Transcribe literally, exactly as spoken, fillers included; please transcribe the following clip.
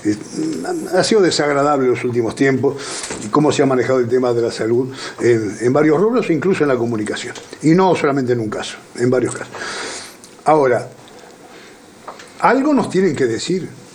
Ha sido desagradable los últimos tiempos cómo se ha manejado el tema de la salud en, en varios rubros, incluso en la comunicación. Y no solamente en un caso, en varios casos. Ahora, algo nos tienen que decir.